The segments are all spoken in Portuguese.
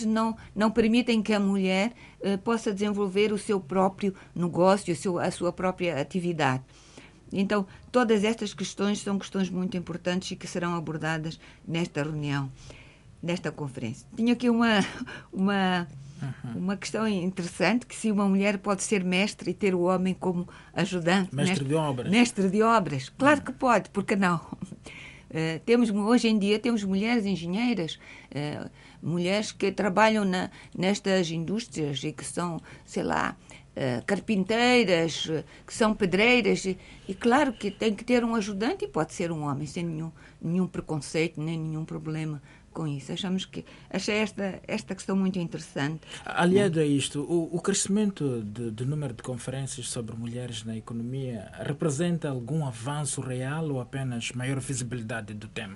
não permitem que a mulher possa desenvolver o seu próprio negócio, a sua própria atividade. Então, todas estas questões são questões muito importantes e que serão abordadas nesta reunião, nesta conferência. Tinha aqui uma questão interessante, que se uma mulher pode ser mestre e ter o homem como ajudante. Mestre de obras. Mestre de obras. Claro que pode, porque não? Hoje em dia temos mulheres engenheiras, mulheres que trabalham nestas indústrias e que são, sei lá, carpinteiras, que são pedreiras, e claro que tem que ter um ajudante e pode ser um homem, sem nenhum preconceito, nem nenhum problema com isso. Achei esta questão muito interessante. Aliado a isto, o crescimento do número de conferências sobre mulheres na economia representa algum avanço real ou apenas maior visibilidade do tema?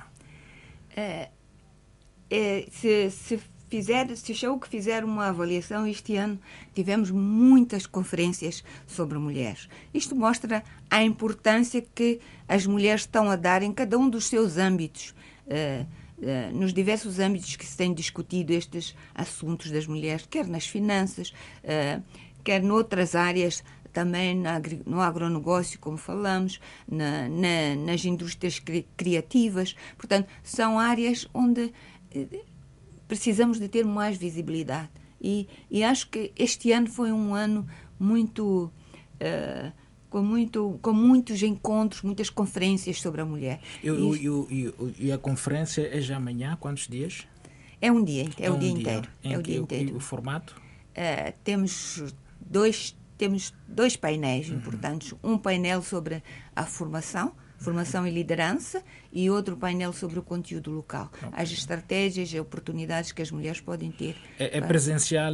Se achou que fizer uma avaliação, este ano tivemos muitas conferências sobre mulheres. Isto mostra a importância que as mulheres estão a dar em cada um dos seus âmbitos, nos diversos âmbitos que se têm discutido estes assuntos das mulheres, quer nas finanças, quer noutras áreas, também no agronegócio, como falamos, nas indústrias criativas. Portanto, são áreas onde precisamos de ter mais visibilidade. E acho que este ano foi um ano muito... com muitos encontros, muitas conferências sobre a mulher. E a conferência é já amanhã? Quantos dias? É um dia, o dia inteiro. E o formato? Temos dois painéis importantes. Um painel sobre a formação e liderança, e outro painel sobre o conteúdo local. Okay. As estratégias e oportunidades que as mulheres podem ter. É presencial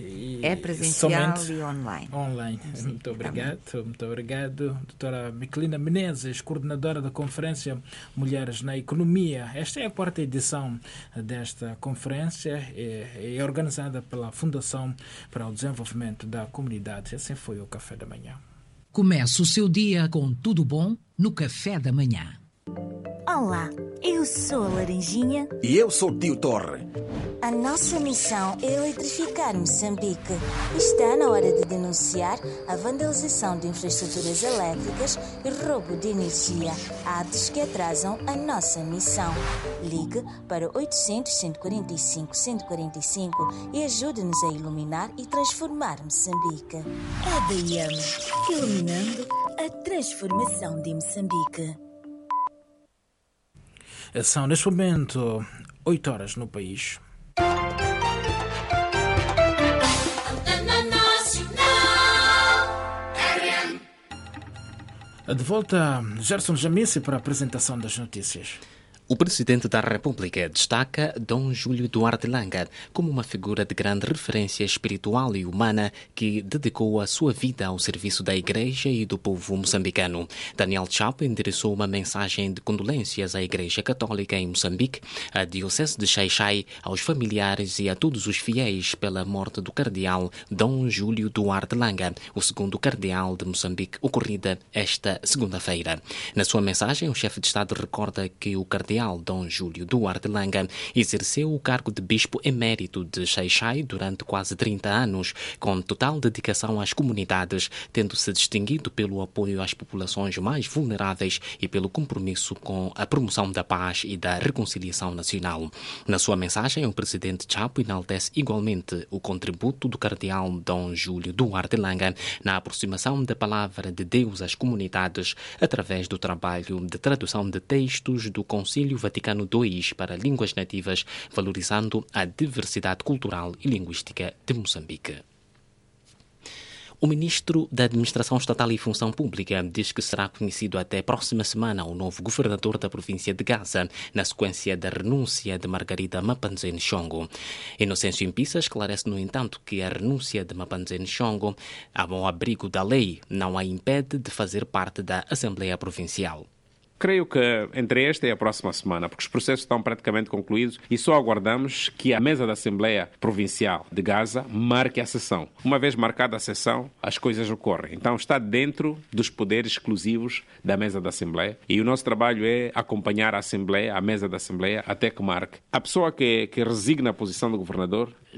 e online. Sim, muito obrigado. Doutora Miquelina Menezes, coordenadora da Conferência Mulheres na Economia. Esta é a quarta edição desta conferência, é organizada pela Fundação para o Desenvolvimento da Comunidade. Assim foi o Café da Manhã. Comece o seu dia com tudo bom no Café da Manhã. Olá, eu sou a Laranjinha. E eu sou o Tio Torre. A nossa missão é eletrificar Moçambique. Está na hora de denunciar a vandalização de infraestruturas elétricas e roubo de energia, atos que atrasam a nossa missão. Ligue para 800-145-145 e ajude-nos a iluminar e transformar Moçambique. EDM, iluminando a transformação de Moçambique. São, neste momento, 8 horas no país. De volta, Gerson Jamice para a apresentação das notícias. O Presidente da República destaca Dom Júlio Duarte Langa como uma figura de grande referência espiritual e humana que dedicou a sua vida ao serviço da Igreja e do povo moçambicano. Daniel Chapo endereçou uma mensagem de condolências à Igreja Católica em Moçambique, à Diocese de Xai-Xai, aos familiares e a todos os fiéis pela morte do cardeal Dom Júlio Duarte Langa, o segundo cardeal de Moçambique, ocorrida esta segunda-feira. Na sua mensagem, o chefe de Estado recorda que o cardeal Dom Júlio Duarte Langa exerceu o cargo de bispo emérito de Xai-Xai durante quase 30 anos, com total dedicação às comunidades, tendo se distinguido pelo apoio às populações mais vulneráveis e pelo compromisso com a promoção da paz e da reconciliação nacional. Na sua mensagem, o presidente Chapo enaltece igualmente o contributo do cardeal Dom Júlio Duarte Langa na aproximação da palavra de Deus às comunidades através do trabalho de tradução de textos do Concílio Vaticano II para línguas nativas, valorizando a diversidade cultural e linguística de Moçambique. O ministro da Administração Estatal e Função Pública diz que será conhecido até a próxima semana o novo governador da província de Gaza, na sequência da renúncia de Margarida Mapanzene Shongo. Inocêncio Impissa esclarece, no entanto, que a renúncia de Mapanzene Shongo, ao abrigo da lei, não a impede de fazer parte da Assembleia Provincial. Creio que entre esta e a próxima semana, porque os processos estão praticamente concluídos e só aguardamos que a mesa da Assembleia Provincial de Gaza marque a sessão. Uma vez marcada a sessão, as coisas ocorrem. Então está dentro dos poderes exclusivos da mesa da Assembleia e o nosso trabalho é acompanhar a Assembleia, a mesa da Assembleia, até que marque. A pessoa que resigna a posição do governador